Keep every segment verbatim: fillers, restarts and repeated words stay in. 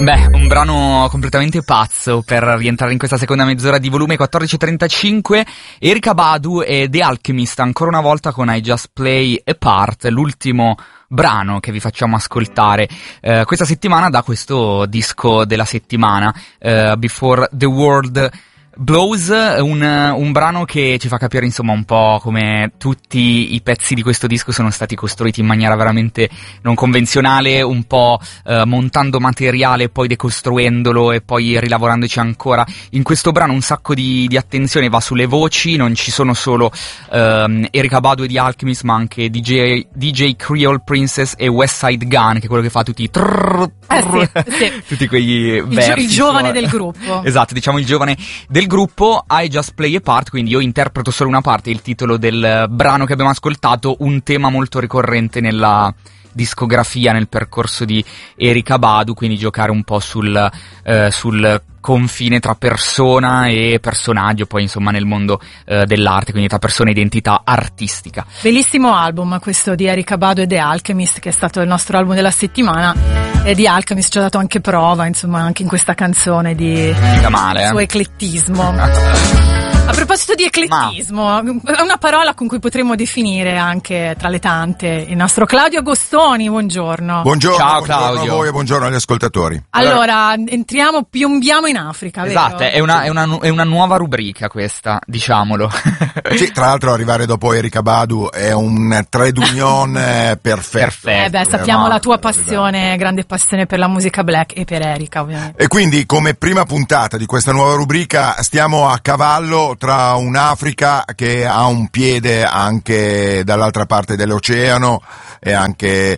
Beh, un brano completamente pazzo per rientrare in questa seconda mezz'ora di volume quattordici e trentacinque. Erykah Badu e The Alchemist ancora una volta con I Just Play a Part, l'ultimo brano che vi facciamo ascoltare eh, questa settimana da questo disco della settimana, eh, Before the World Blows, un, un brano che ci fa capire insomma un po' come tutti i pezzi di questo disco sono stati costruiti in maniera veramente non convenzionale, un po' eh, montando materiale, poi decostruendolo e poi rilavorandoci ancora. In questo brano un sacco di, di attenzione va sulle voci, non ci sono solo ehm, Erykah Badu e The Alchemist, ma anche D J, D J Creole Princess e Westside Gunn, che è quello che fa tutti i trrr, trrr, eh sì, sì. tutti quegli il, versi. Il giovane del gruppo. Esatto, diciamo il giovane del gruppo. I Just Play a Part, quindi io interpreto solo una parte, il titolo del brano che abbiamo ascoltato, un tema molto ricorrente nella discografia, nel percorso di Erykah Badu, quindi giocare un po' sul, eh, sul confine tra persona e personaggio, poi insomma nel mondo eh, dell'arte, quindi tra persona e identità artistica. Bellissimo album questo di Erykah Badu e The Alchemist, che è stato il nostro album della settimana, e The Alchemist ci ha dato anche prova, insomma, anche in questa canzone di male, suo eh? eclettismo. A proposito di eclettismo, è una parola con cui potremmo definire anche tra le tante il nostro Claudio Agostoni. Buongiorno. Buongiorno. Ciao Buongiorno Claudio. a voi e buongiorno agli ascoltatori. Allora, entriamo, piombiamo in Africa, Esatto, vero? è una, è, una, è una nuova rubrica questa, diciamolo. Sì, tra l'altro arrivare dopo Erykah Badu è un trade union eh, perfetto. Perfetto. Eh beh, sappiamo Eh, la tua no, passione, grande passione per la musica black e per Erykah, ovviamente. E quindi come prima puntata di questa nuova rubrica stiamo a cavallo tra un'Africa che ha un piede anche dall'altra parte dell'oceano e anche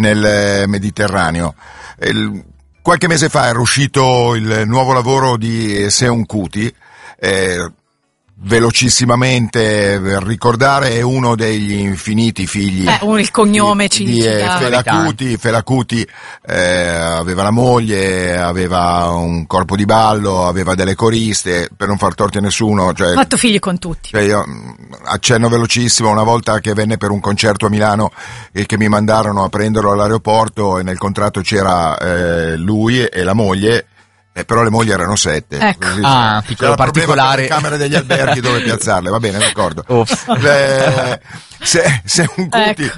nel Mediterraneo. Il, qualche mese fa era uscito il nuovo lavoro di Seun Kuti, eh, velocissimamente per ricordare, è uno degli infiniti figli Eh, un- il cognome ci di ci eh, dà- Fela Kuti. Fela Kuti eh, aveva la moglie, aveva un corpo di ballo, aveva delle coriste, per non far torti a nessuno, cioè, Ha fatto figli con tutti. cioè io mh, accenno velocissimo, una volta che venne per un concerto a Milano e che mi mandarono a prenderlo all'aeroporto e nel contratto c'era eh, lui e la moglie. Eh, però le mogli erano sette. Ecco. Così, Ah, c'era piccolo il problema particolare. con le camere degli alberghi dove piazzarle, va bene, d'accordo. Off. Le, se, se un Kuti Ecco.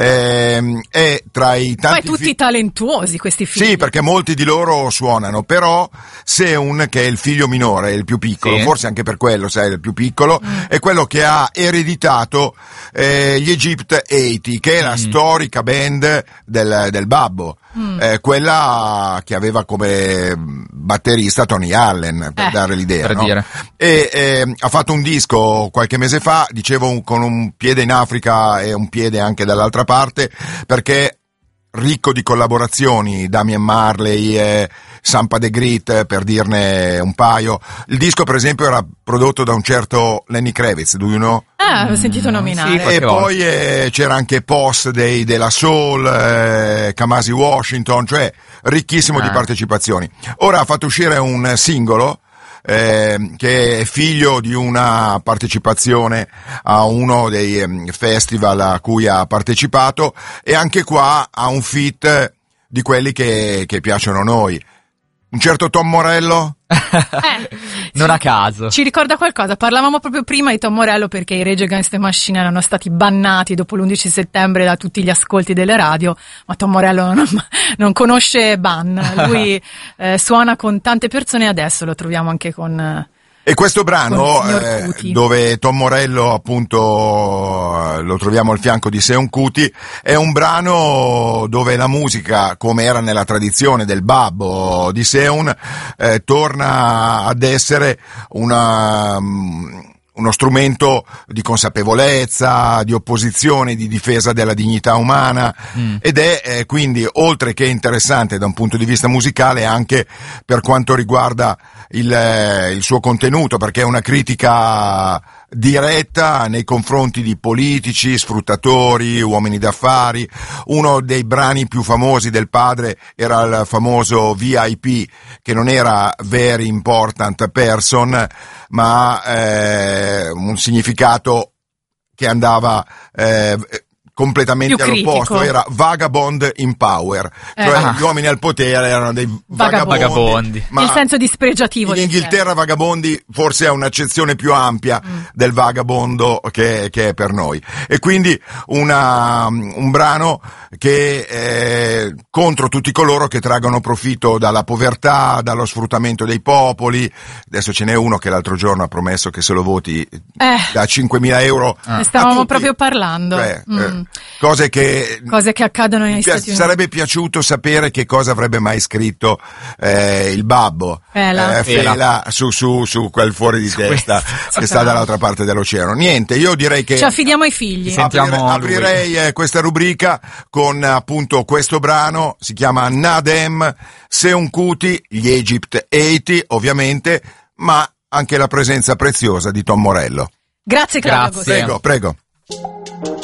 ehm, è tra i Poi tanti tutti fi- talentuosi questi figli. sì, perché molti di loro suonano, però Seun, che è il figlio minore, il più piccolo, Sì. forse anche per quello, sai, il più piccolo, Mm. è quello che ha ereditato eh, gli Egypt ottanta, che è la Mm. storica band del, del babbo, Mm. eh, quella che aveva come batterista Tony Allen, per Eh. dare l'idea, Per no? dire. E eh, ha fatto un disco qualche mese fa, dicevo un- con un piede in Africa e un piede anche dall'altra parte, perché ricco di collaborazioni, Damian Marley, eh, Sampa de Grit, per dirne un paio. Il disco per esempio era prodotto da un certo Lenny Kravitz, do you know? Ah, ho sentito nominare. sì, qualche E volta. poi eh, c'era anche Post dei della Soul, eh, Kamasi Washington, cioè ricchissimo di Ah. partecipazioni. Ora ha fatto uscire un singolo eh, che è figlio di una partecipazione a uno dei ehm, festival a cui ha partecipato, e anche qua ha un feat di quelli che, che piacciono a noi. Un certo Tom Morello? Eh, Non a caso. ci ricorda qualcosa? Parlavamo proprio prima di Tom Morello, perché i Rage Against the Machine erano stati bannati dopo l'undici settembre da tutti gli ascolti delle radio, ma Tom Morello non, non conosce ban. Lui eh, suona con tante persone e adesso lo troviamo anche con... eh, E questo brano, Con il signor eh, Kuti. dove Tom Morello appunto eh, lo troviamo al fianco di Seun Kuti, è un brano dove la musica, come era nella tradizione del babbo di Seun, eh, torna ad essere una... mm, uno strumento di consapevolezza, di opposizione, di difesa della dignità umana, Mm. ed è eh, quindi, oltre che interessante da un punto di vista musicale, anche per quanto riguarda il, eh, il suo contenuto, perché è una critica diretta nei confronti di politici, sfruttatori, uomini d'affari. Uno dei brani più famosi del padre era il famoso V I P, che non era Very Important Person, ma eh, un significato che andava eh, completamente Più all'opposto, critico. era Vagabond in Power, Eh. cioè Ah. gli uomini al potere erano dei vagabondi, Vagabondi. ma Nel senso dispregiativo in del Inghilterra vagabondi forse è un'accezione più ampia Mm. del vagabondo che, che è per noi, e quindi una, un brano che è contro tutti coloro che traggono profitto dalla povertà, dallo sfruttamento dei popoli. Adesso ce n'è uno che l'altro giorno ha promesso che se lo voti Eh. da cinquemila euro Ne a stavamo tutti. proprio parlando. Cioè, Mm. eh, cose che Cose che accadono negli mi Stati pi- Uniti. sarebbe piaciuto sapere che cosa avrebbe mai scritto eh, il babbo Fela. eh, Fela su, su, su quel fuori di testa che sta dall'altra parte dell'oceano. Niente, io direi che Ci affidiamo ai figli. Sì. Sentiamo aprire- lui. aprirei eh, questa rubrica con appunto questo brano, si chiama Nadem Seunkuti, gli Egypt ottanta ovviamente, ma anche la presenza preziosa di Tom Morello. Grazie Claudio Grazie. Agostini. Prego, prego.